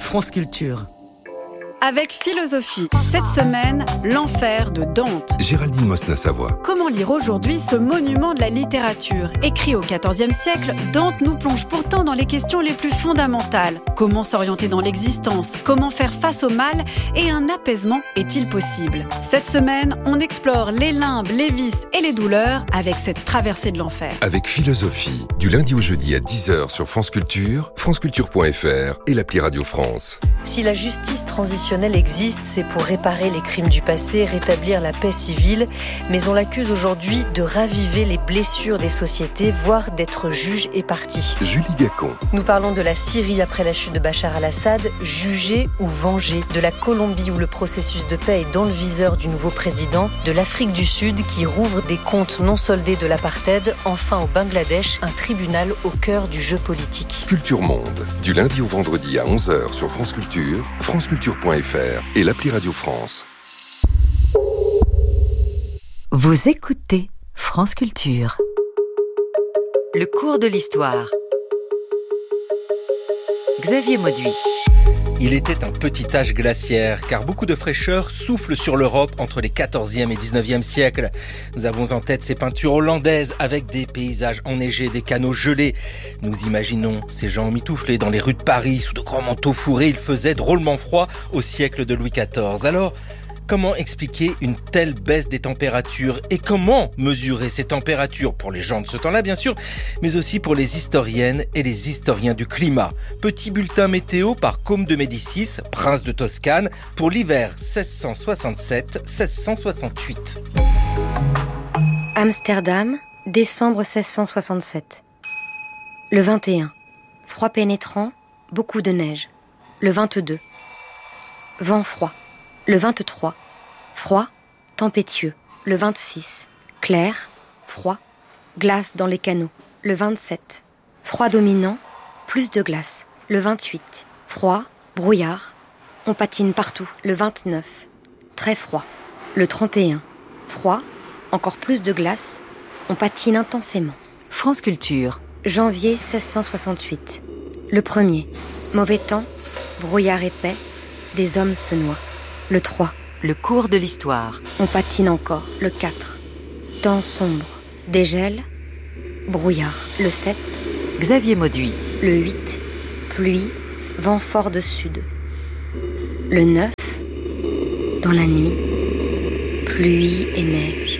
France Culture. Avec philosophie, cette semaine, l'enfer de Dante. Géraldine Mosna-Savoie. Comment lire aujourd'hui ce monument de la littérature ? Écrit au XIVe siècle, Dante nous plonge pourtant dans les questions les plus fondamentales. Comment s'orienter dans l'existence ? Comment faire face au mal ? Et un apaisement est-il possible ? Cette semaine, on explore les limbes, les vices et les douleurs avec cette traversée de l'enfer. Avec philosophie, du lundi au jeudi à 10h sur France Culture, franceculture.fr et l'appli Radio France. Si la justice transitionnelle existe, c'est pour réparer les crimes du passé, rétablir la paix civile, mais on l'accuse aujourd'hui de raviver les blessures des sociétés, voire d'être juge et partie. Julie Gacon. Nous parlons de la Syrie après la chute de Bachar al-Assad, jugé ou vengé, de la Colombie où le processus de paix est dans le viseur du nouveau président, de l'Afrique du Sud qui rouvre des comptes non soldés de l'apartheid, enfin au Bangladesh, un tribunal au cœur du jeu politique. Culture Monde, du lundi au vendredi à 11h sur France Culture, franceculture.fr et l'appli Radio France. Vous écoutez France Culture. Le cours de l'histoire. Xavier Mauduit. Il était un petit âge glaciaire, car beaucoup de fraîcheur souffle sur l'Europe entre les 14e et 19e siècles. Nous avons en tête ces peintures hollandaises avec des paysages enneigés, des canaux gelés. Nous imaginons ces gens mitouflés dans les rues de Paris, sous de grands manteaux fourrés. Il faisait drôlement froid au siècle de Louis XIV. Alors, comment expliquer une telle baisse des températures et comment mesurer ces températures pour les gens de ce temps-là, bien sûr, mais aussi pour les historiennes et les historiens du climat. Petit bulletin météo par Côme de Médicis, prince de Toscane, pour l'hiver 1667-1668. Amsterdam, décembre 1667. Le 21, froid pénétrant, beaucoup de neige. Le 22, vent froid. Le 23, froid, tempétueux. Le 26, clair, froid, glace dans les canaux. Le 27, froid dominant, plus de glace. Le 28, froid, brouillard, on patine partout. Le 29, très froid. Le 31, froid, encore plus de glace, on patine intensément. France Culture. Janvier 1668. Le 1er, mauvais temps, brouillard épais, des hommes se noient. Le 3, Le cours de l'histoire. on patine encore. Le 4, temps sombre, dégel, brouillard. Le 7, Xavier Mauduit. le 8, pluie, vent fort de sud. Le 9, dans la nuit, pluie et neige.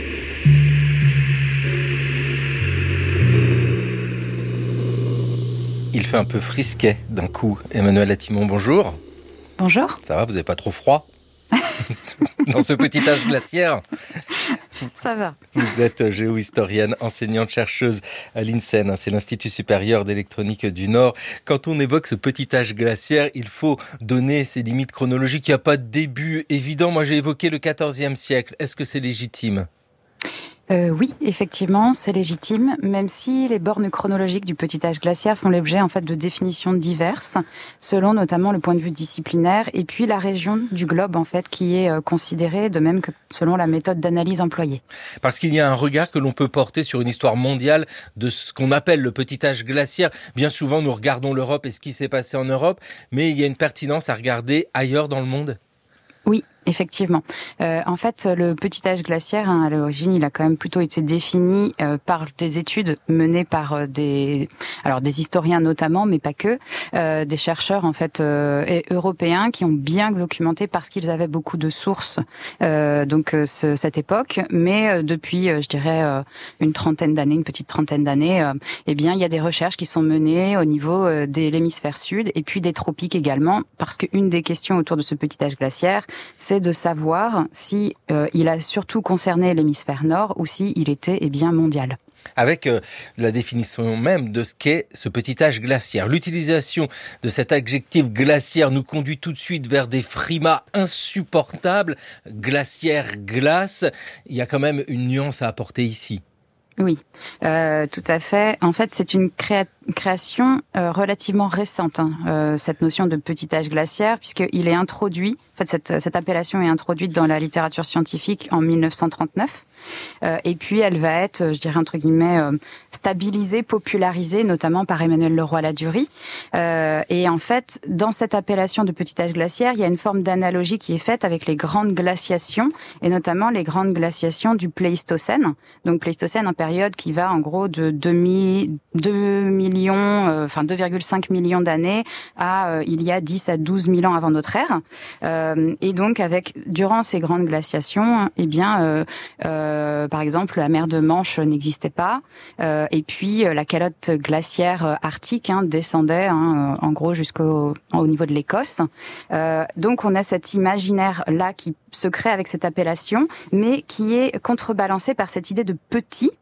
Il fait un peu frisquet d'un coup. Emmanuel Latimon, bonjour. Bonjour. Ça va, vous n'avez pas trop froid dans ce petit âge glaciaire? Ça va. Vous êtes géohistorienne, enseignante-chercheuse à l'INSEN, c'est l'Institut supérieur d'électronique du Nord. Quand on évoque ce petit âge glaciaire, il faut donner ses limites chronologiques. Il n'y a pas de début évident. Moi, j'ai évoqué le XIVe siècle. Est-ce que c'est légitime ? Oui, effectivement, c'est légitime, même si les bornes chronologiques du petit âge glaciaire font l'objet en fait de définitions diverses, selon notamment le point de vue disciplinaire et puis la région du globe en fait qui est considérée, de même que selon la méthode d'analyse employée. Parce qu'il y a un regard que l'on peut porter sur une histoire mondiale de ce qu'on appelle le petit âge glaciaire. Bien souvent, nous regardons l'Europe et ce qui s'est passé en Europe, mais il y a une pertinence à regarder ailleurs dans le monde. Oui, effectivement. En fait, le petit âge glaciaire, à l'origine, il a quand même plutôt été défini par des études menées par des historiens notamment, mais pas que, des chercheurs en fait européens qui ont bien documenté parce qu'ils avaient beaucoup de sources cette époque. Mais depuis, je dirais une petite trentaine d'années, eh bien, il y a des recherches qui sont menées au niveau de l'hémisphère sud et puis des tropiques également, parce qu'une des questions autour de ce petit âge glaciaire, c'est de savoir si il a surtout concerné l'hémisphère nord ou si il était bien mondial. Avec la définition même de ce qu'est ce petit âge glaciaire. L'utilisation de cet adjectif glaciaire nous conduit tout de suite vers des frimas insupportables. Glaciaire, glace, il y a quand même une nuance à apporter ici. Oui, tout à fait. En fait, c'est une création relativement récente, cette notion de petit âge glaciaire, puisqu'il est introduit, en fait, cette appellation est introduite dans la littérature scientifique en 1939. Et puis elle va être, je dirais entre guillemets, stabilisée, popularisée, notamment par Emmanuel Leroy-Ladurie. Et en fait, dans cette appellation de petit âge glaciaire, il y a une forme d'analogie qui est faite avec les grandes glaciations, et notamment les grandes glaciations du Pléistocène. Donc Pléistocène, en période qui va en gros de 2,5 millions d'années à il y a 10 à 12 000 ans avant notre ère. Et donc durant ces grandes glaciations, par exemple, la mer de Manche n'existait pas, et puis la calotte glaciaire arctique descendait en gros au niveau de l'Écosse. Donc on a cet imaginaire-là qui se crée avec cette appellation, mais qui est contrebalancé par cette idée de petit,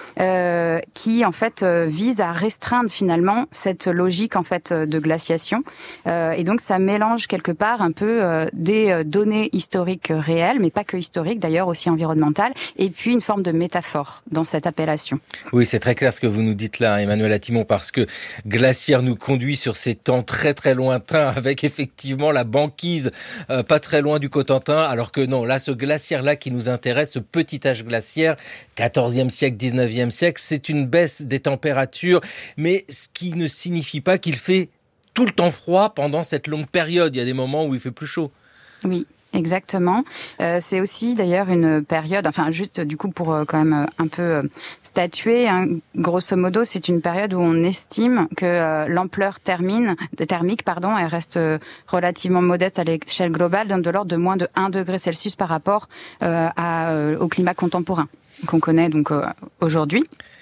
qui en fait vise à restreindre finalement cette logique en fait de glaciation, et donc ça mélange quelque part un peu des données historiques réelles, mais pas que historiques d'ailleurs, aussi environnementales, et puis une forme de métaphore dans cette appellation. Oui, c'est très clair ce que vous nous dites là, Emmanuel Atimon, parce que glaciaire nous conduit sur ces temps très très lointains, avec effectivement la banquise pas très loin du Cotentin, alors que non, là ce glaciaire là qui nous intéresse, ce petit âge glaciaire, 14e siècle, 19e siècle, c'est une baisse des températures, mais ce qui ne signifie pas qu'il fait tout le temps froid pendant cette longue période. Il y a des moments où il fait plus chaud. Oui. Exactement. C'est aussi d'ailleurs une période, enfin juste du coup pour quand même un peu statuer, grosso modo, c'est une période où on estime que l'ampleur thermique, elle reste relativement modeste à l'échelle globale, de l'ordre de moins de 1 degré Celsius par rapport au climat contemporain qu'on connaît donc aujourd'hui.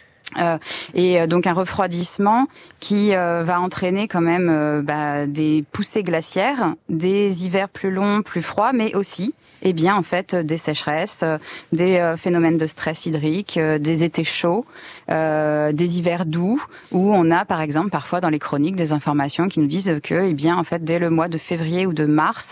Et donc un refroidissement qui va entraîner quand même des poussées glaciaires, des hivers plus longs, plus froids, mais aussi en fait des sécheresses, des phénomènes de stress hydrique, des étés chauds, des hivers doux, où on a par exemple parfois dans les chroniques des informations qui nous disent que en fait dès le mois de février ou de mars,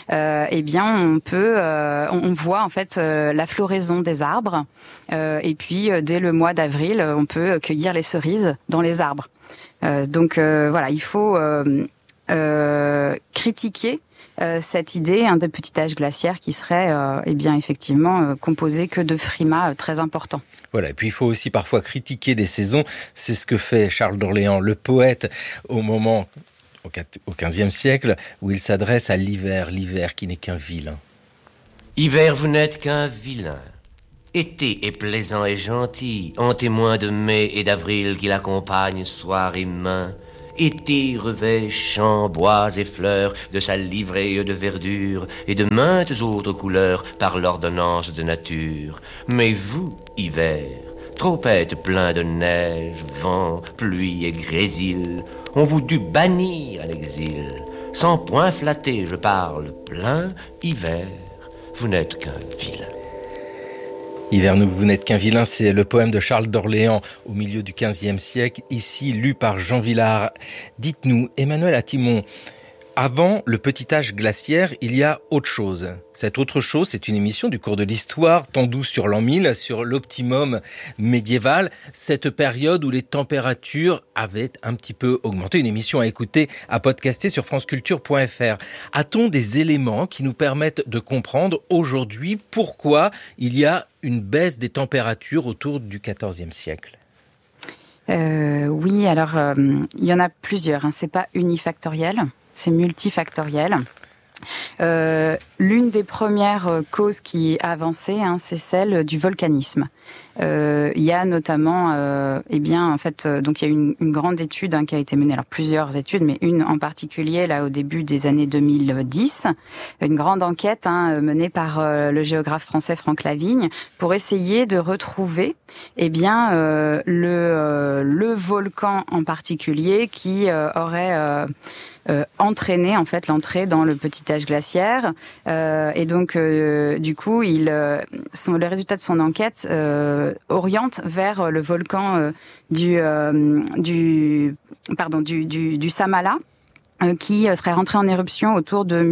on voit en fait la floraison des arbres, et puis dès le mois d'avril on peut cueillir les cerises dans les arbres. Donc il faut critiquer cette idée de petit âge glaciaire qui serait effectivement composé que de frimas très importants. Voilà, et puis il faut aussi parfois critiquer des saisons. C'est ce que fait Charles d'Orléans, le poète, au XVe siècle, où il s'adresse à l'hiver qui n'est qu'un vilain. Hiver, vous n'êtes qu'un vilain. Été est plaisant et gentil, en témoin de mai et d'avril qui l'accompagnent soir et main. Été revêt champs, bois et fleurs de sa livrée de verdure et de maintes autres couleurs par l'ordonnance de nature. Mais vous, hiver, trop êtes plein de neige, vent, pluie et grésil, on vous dut bannir à l'exil. Sans point flatté, je parle plein, hiver, vous n'êtes qu'un vilain. Hiver, vous n'êtes qu'un vilain, c'est le poème de Charles d'Orléans au milieu du XVe siècle, ici lu par Jean Villard. Dites-nous, Emmanuel Atimon, avant le petit âge glaciaire, il y a autre chose. Cette autre chose, c'est une émission du cours de l'histoire, Tandou sur l'an 1000, sur l'optimum médiéval, cette période où les températures avaient un petit peu augmenté. Une émission à écouter, à podcaster sur franceculture.fr. A-t-on des éléments qui nous permettent de comprendre aujourd'hui pourquoi il y a une baisse des températures autour du XIVe siècle ? Oui, alors il y en a plusieurs, c'est pas unifactoriel. C'est multifactoriel. L'une des premières causes qui est avancée, c'est celle du volcanisme. Il y a notamment, donc il y a une grande étude qui a été menée, alors plusieurs études, mais une en particulier là au début des années 2010, une grande enquête menée par le géographe français Franck Lavigne pour essayer de retrouver, le volcan en particulier qui aurait entraîner en fait l'entrée dans le petit âge glaciaire, et donc du coup les résultats de son enquête orientent vers le volcan du Samala, qui serait rentré en éruption autour de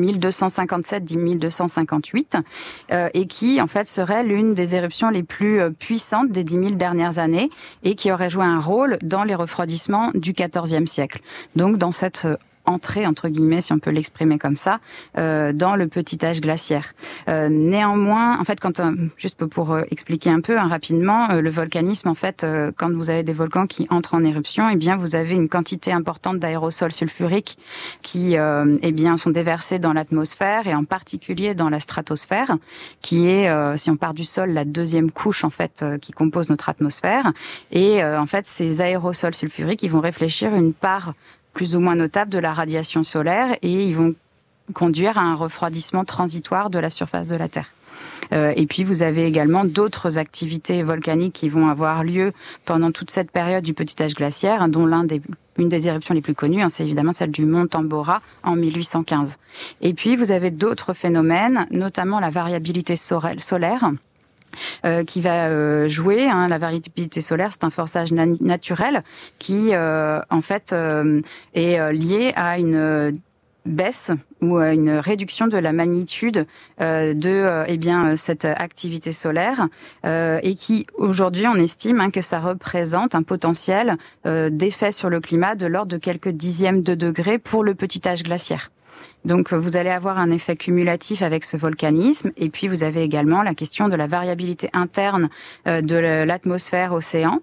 1257-1258 et qui en fait serait l'une des éruptions les plus puissantes des 10 000 dernières années et qui aurait joué un rôle dans les refroidissements du XIVe siècle. Donc dans cette entrée, entre guillemets, si on peut l'exprimer comme ça, dans le petit âge glaciaire. Néanmoins, en fait, juste pour expliquer un peu rapidement, le volcanisme, en fait, quand vous avez des volcans qui entrent en éruption, eh bien, vous avez une quantité importante d'aérosols sulfuriques qui, eh bien, sont déversés dans l'atmosphère et en particulier dans la stratosphère, qui est, si on part du sol, la deuxième couche, en fait, qui compose notre atmosphère. Et, en fait, ces aérosols sulfuriques, ils vont réfléchir une part plus ou moins notable de la radiation solaire et ils vont conduire à un refroidissement transitoire de la surface de la Terre. Et puis vous avez également d'autres activités volcaniques qui vont avoir lieu pendant toute cette période du petit âge glaciaire, dont une des éruptions les plus connues, c'est évidemment celle du mont Tambora en 1815. Et puis vous avez d'autres phénomènes, notamment la variabilité solaire, qui va jouer. La variabilité solaire, c'est un forçage naturel qui, en fait, est lié à une baisse ou à une réduction de la magnitude de cette activité solaire et qui, aujourd'hui, on estime que ça représente un potentiel d'effet sur le climat de l'ordre de quelques dixièmes de degrés pour le petit âge glaciaire. Donc, vous allez avoir un effet cumulatif avec ce volcanisme. Et puis, vous avez également la question de la variabilité interne de l'atmosphère-océan,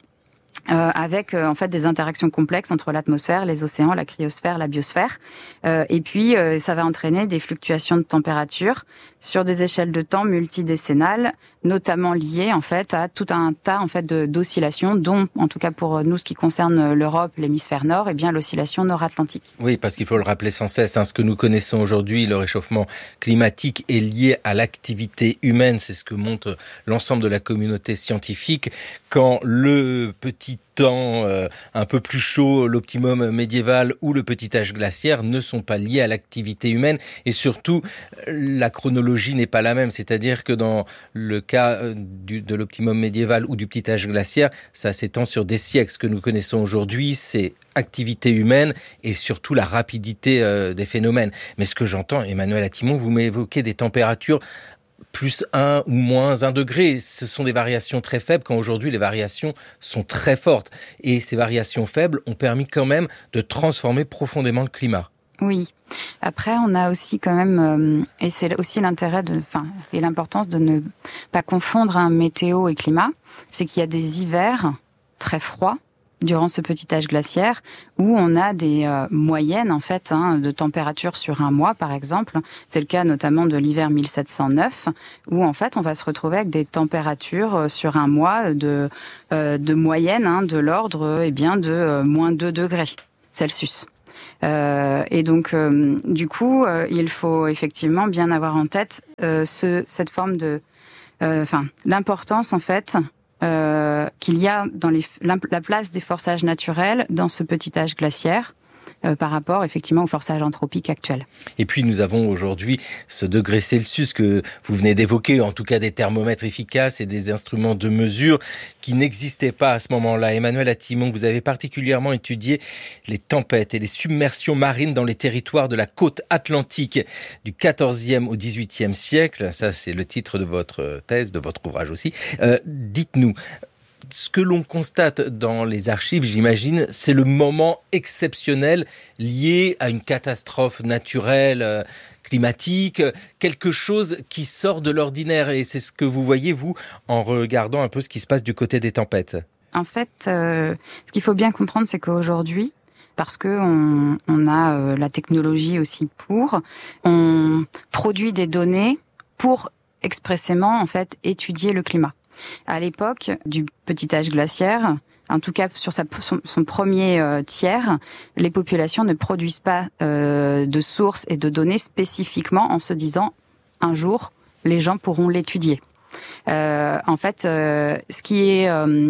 avec en fait des interactions complexes entre l'atmosphère, les océans, la cryosphère, la biosphère. Et puis, ça va entraîner des fluctuations de température sur des échelles de temps multidécennales, notamment liées en fait à tout un tas en fait d'oscillations, dont, en tout cas pour nous, ce qui concerne l'Europe, l'hémisphère nord, eh bien l'oscillation nord-atlantique. Oui, parce qu'il faut le rappeler sans cesse, ce que nous connaissons aujourd'hui, le réchauffement climatique est lié à l'activité humaine. C'est ce que montre l'ensemble de la communauté scientifique. Quand le petit temps un peu plus chaud, l'optimum médiéval ou le petit âge glaciaire ne sont pas liés à l'activité humaine et surtout la chronologie n'est pas la même, c'est-à-dire que dans le cas de l'optimum médiéval ou du petit âge glaciaire, ça s'étend sur des siècles. Ce que nous connaissons aujourd'hui, c'est activité humaine et surtout la rapidité des phénomènes. Mais ce que j'entends, Emmanuelle Attimon, vous m'évoquez des températures plus 1 ou moins 1 degré. Ce sont des variations très faibles quand aujourd'hui les variations sont très fortes. Et ces variations faibles ont permis quand même de transformer profondément le climat. Oui. Après, on a aussi quand même, et c'est aussi l'intérêt et l'importance de ne pas confondre météo et climat, c'est qu'il y a des hivers très froids durant ce petit âge glaciaire, où on a des moyennes en fait de température sur un mois, par exemple. C'est le cas notamment de l'hiver 1709, où en fait on va se retrouver avec des températures sur un mois de moyenne de l'ordre de moins 2 degrés Celsius. Et donc, du coup, il faut effectivement bien avoir en tête cette forme de, l'importance en fait qu'il y a dans la place des forçages naturels dans ce petit âge glaciaire par rapport effectivement au forçage anthropique actuel. Et puis nous avons aujourd'hui ce degré Celsius que vous venez d'évoquer, en tout cas des thermomètres efficaces et des instruments de mesure qui n'existaient pas à ce moment-là. Emmanuelle Attimon, vous avez particulièrement étudié les tempêtes et les submersions marines dans les territoires de la côte atlantique du XIVe au XVIIIe siècle. Ça, c'est le titre de votre thèse, de votre ouvrage aussi. Dites-nous, ce que l'on constate dans les archives, j'imagine, c'est le moment exceptionnel lié à une catastrophe naturelle, climatique, quelque chose qui sort de l'ordinaire. Et c'est ce que vous voyez, vous, en regardant un peu ce qui se passe du côté des tempêtes. En fait, ce qu'il faut bien comprendre, c'est qu'aujourd'hui, parce que on a la technologie aussi on produit des données pour expressément, en fait, étudier le climat. À l'époque du petit âge glaciaire, en tout cas sur son premier tiers, les populations ne produisent pas de sources et de données spécifiquement en se disant un jour les gens pourront l'étudier. En fait, ce qui est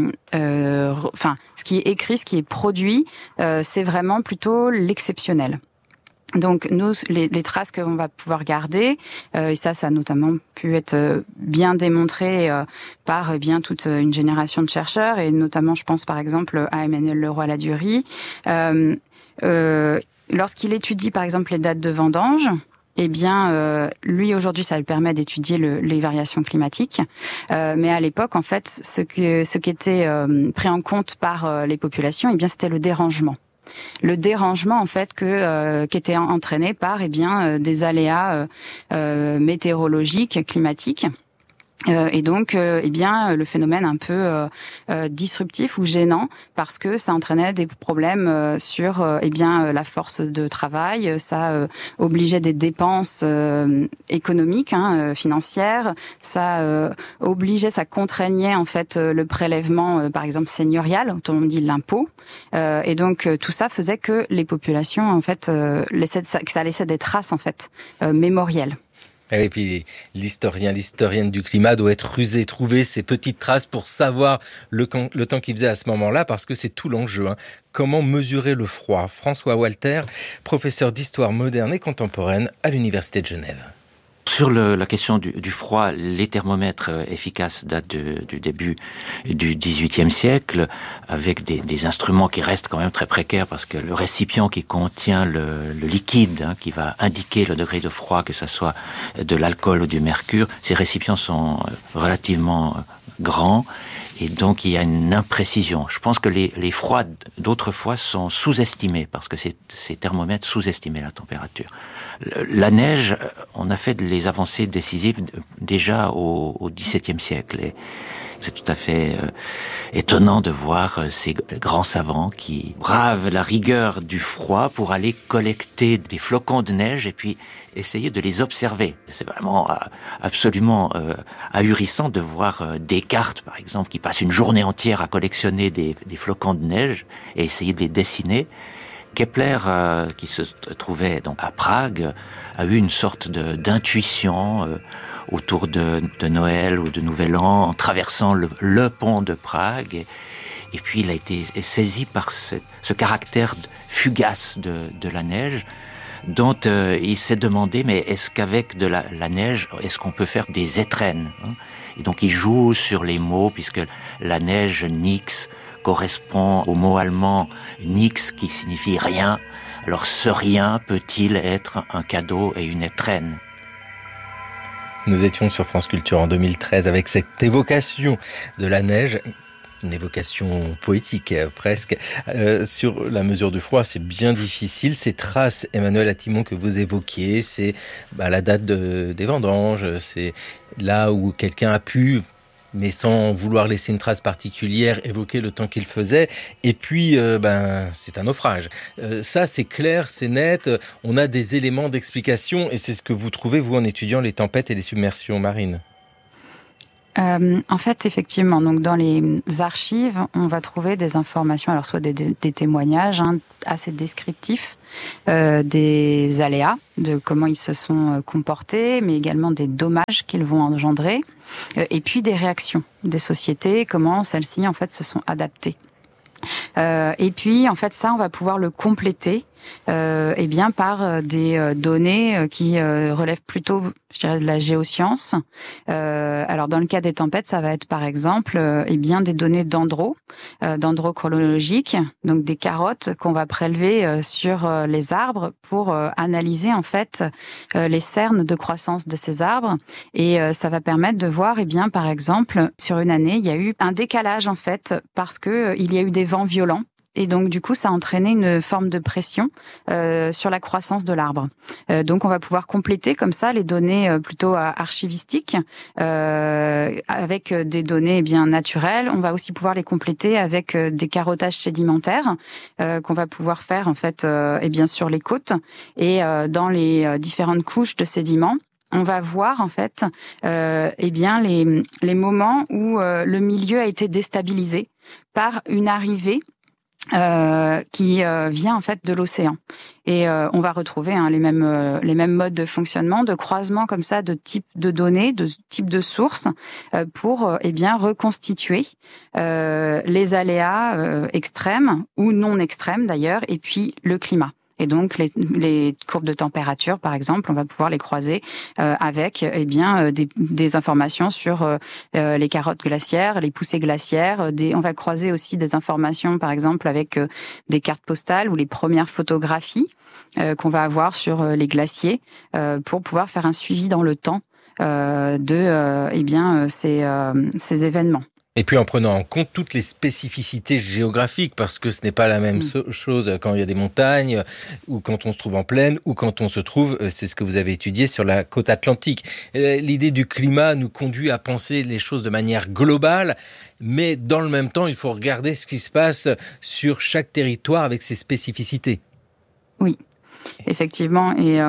écrit, ce qui est produit, c'est vraiment plutôt l'exceptionnel. Donc nous, les traces que l'on va pouvoir garder, et ça a notamment pu être bien démontré par toute une génération de chercheurs, et notamment je pense par exemple à Emmanuel Leroy-Ladurie, lorsqu'il étudie par exemple les dates de vendange, eh bien, lui aujourd'hui, ça lui permet d'étudier les variations climatiques. Mais à l'époque, en fait, ce qui était pris en compte par les populations, eh bien, c'était le dérangement. Le dérangement, en fait, qui était entraîné par, des aléas météorologiques, climatiques. Et donc, le phénomène un peu disruptif ou gênant, parce que ça entraînait des problèmes sur la force de travail, ça obligeait des dépenses économiques, financières, ça contraignait en fait le prélèvement, par exemple seigneurial, autrement dit l'impôt, et donc tout ça faisait que les populations en fait que ça laissait des traces en fait mémorielles. Et puis l'historienne du climat doit être rusé, trouver ces petites traces pour savoir le temps qu'il faisait à ce moment-là, parce que c'est tout l'enjeu. Comment mesurer le froid ? François Walter, professeur d'histoire moderne et contemporaine à l'Université de Genève. Sur la question du froid, les thermomètres efficaces datent du début du XVIIIe siècle, avec des instruments qui restent quand même très précaires, parce que le récipient qui contient le liquide, qui va indiquer le degré de froid, que ce soit de l'alcool ou du mercure, ces récipients sont relativement grands, et donc il y a une imprécision. Je pense que les froids d'autrefois sont sous-estimés, parce que ces thermomètres sous-estimaient la température. La neige, on a fait les avancées décisives déjà au XVIIe siècle, et c'est tout à fait étonnant de voir ces grands savants qui bravent la rigueur du froid pour aller collecter des flocons de neige et puis essayer de les observer. C'est vraiment absolument ahurissant de voir Descartes, par exemple, qui passe une journée entière à collectionner des flocons de neige et essayer de les dessiner. Kepler, qui se trouvait donc à Prague, a eu une sorte d'intuition autour de Noël ou de Nouvel An, en traversant le pont de Prague. Et puis il a été saisi par ce caractère fugace de la neige, dont il s'est demandé, mais est-ce qu'avec de la neige, est-ce qu'on peut faire des étrennes ? Et donc il joue sur les mots, puisque la neige, nix, correspond au mot allemand nix, qui signifie rien. Alors ce rien peut-il être un cadeau et une étrenne ? Nous étions sur France Culture en 2013 avec cette évocation de la neige, une évocation poétique presque, sur la mesure du froid. C'est bien difficile. Ces traces, Emmanuel Attimon, que vous évoquiez, c'est la date des vendanges, c'est là où quelqu'un a pu, mais sans vouloir laisser une trace particulière, évoquer le temps qu'il faisait. Et puis, c'est un naufrage. Ça, c'est clair, c'est net. On a des éléments d'explication, et c'est ce que vous trouvez, vous, en étudiant les tempêtes et les submersions marines. En fait, effectivement, donc dans les archives, on va trouver des informations, alors soit des témoignages assez descriptifs des aléas, de comment ils se sont comportés, mais également des dommages qu'ils vont engendrer, et puis des réactions des sociétés, comment celles-ci en fait se sont adaptées. Et puis en fait ça, on va pouvoir le compléter par des données qui relèvent plutôt, je dirais, de la géoscience. Alors dans le cas des tempêtes, ça va être par exemple des données dendrochronologiques, donc des carottes qu'on va prélever sur les arbres pour analyser en fait les cernes de croissance de ces arbres, et ça va permettre de voir par exemple sur une année, il y a eu un décalage en fait parce que il y a eu des vents violents. Et donc, du coup, ça a entraîné une forme de pression sur la croissance de l'arbre. Donc, on va pouvoir compléter comme ça les données plutôt archivistiques avec des données bien naturelles. On va aussi pouvoir les compléter avec des carottages sédimentaires qu'on va pouvoir faire en fait sur les côtes et dans les différentes couches de sédiments. On va voir en fait les moments où le milieu a été déstabilisé par une arrivée qui vient en fait de l'océan, et on va retrouver les mêmes modes de fonctionnement, de croisement comme ça, de type de données, de type de sources pour reconstituer les aléas extrêmes ou non extrêmes d'ailleurs, et puis le climat. Et donc les courbes de température, par exemple, on va pouvoir les croiser avec des informations sur les carottes glaciaires, les poussées glaciaires. On va croiser aussi des informations, par exemple, avec des cartes postales ou les premières photographies qu'on va avoir sur les glaciers pour pouvoir faire un suivi dans le temps ces événements. Et puis en prenant en compte toutes les spécificités géographiques, parce que ce n'est pas la même chose quand il y a des montagnes, ou quand on se trouve en plaine, ou quand on se trouve, c'est ce que vous avez étudié, sur la côte atlantique. L'idée du climat nous conduit à penser les choses de manière globale, mais dans le même temps, il faut regarder ce qui se passe sur chaque territoire avec ses spécificités. Oui. Effectivement, et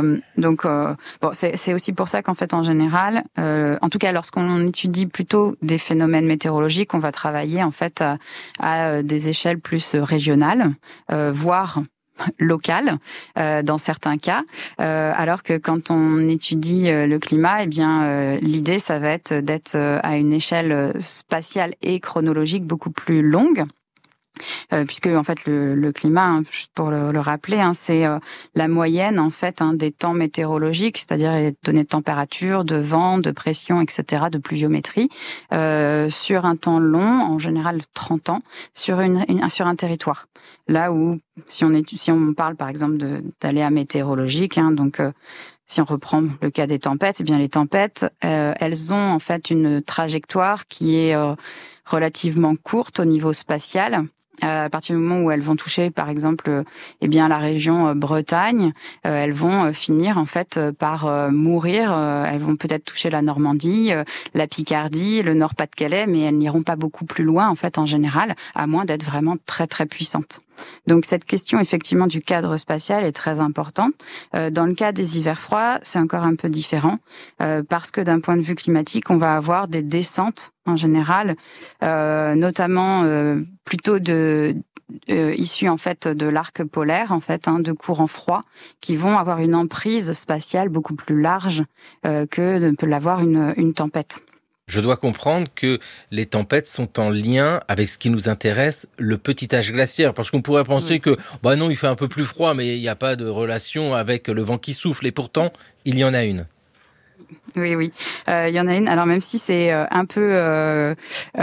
c'est aussi pour ça qu'en fait en général, en tout cas lorsqu'on étudie plutôt des phénomènes météorologiques, on va travailler en fait à des échelles plus régionales, voire locales dans certains cas, alors que quand on étudie le climat, l'idée ça va être d'être à une échelle spatiale et chronologique beaucoup plus longue. Puisque en fait le climat, juste pour le rappeler, c'est la moyenne en fait des temps météorologiques, c'est-à-dire les données de température, de vent, de pression, etc., de pluviométrie, sur un temps long, en général 30 ans, sur un territoire. Là où si on parle par exemple d'aléas météorologiques, si on reprend le cas des tempêtes, les tempêtes, elles ont en fait une trajectoire qui est relativement courte au niveau spatial. À partir du moment où elles vont toucher, par exemple, la région Bretagne, elles vont finir en fait par mourir. Elles vont peut-être toucher la Normandie, la Picardie, le Nord-Pas-de-Calais, mais elles n'iront pas beaucoup plus loin en fait en général, à moins d'être vraiment très très puissantes. Donc cette question effectivement du cadre spatial est très importante. Dans le cas des hivers froids, c'est encore un peu différent parce que d'un point de vue climatique, on va avoir des descentes en général, notamment plutôt issus en fait de l'arc polaire, en fait, de courants froids qui vont avoir une emprise spatiale beaucoup plus large que ne peut l'avoir une tempête. Je dois comprendre que les tempêtes sont en lien avec ce qui nous intéresse, le petit âge glaciaire. Parce qu'on pourrait penser que, non, il fait un peu plus froid, mais il n'y a pas de relation avec le vent qui souffle. Et pourtant, il y en a une. Oui. Il y en a une. Alors même si c'est un peu...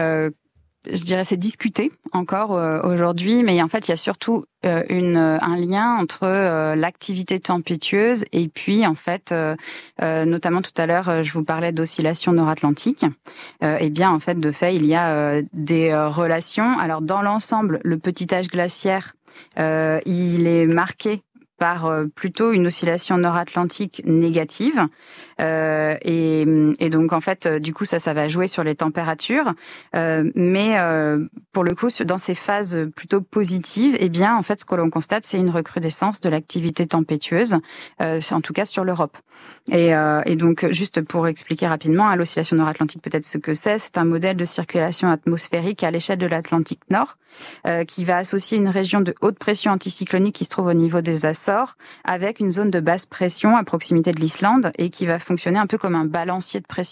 je dirais c'est discuté encore aujourd'hui, mais en fait il y a surtout un lien entre l'activité tempétueuse et puis en fait notamment tout à l'heure je vous parlais d'oscillation nord-atlantique. En fait de fait il y a des relations. Alors dans l'ensemble le petit âge glaciaire il est marqué par plutôt une oscillation nord-atlantique négative. Et donc, en fait, du coup, ça va jouer sur les températures. Mais pour le coup, dans ces phases plutôt positives, en fait, ce que l'on constate, c'est une recrudescence de l'activité tempétueuse, en tout cas sur l'Europe. Et donc, juste pour expliquer rapidement, l'oscillation nord-atlantique, peut-être ce que c'est un modèle de circulation atmosphérique à l'échelle de l'Atlantique Nord, qui va associer une région de haute pression anticyclonique qui se trouve au niveau des Açores, avec une zone de basse pression à proximité de l'Islande et qui va fonctionner un peu comme un balancier de pression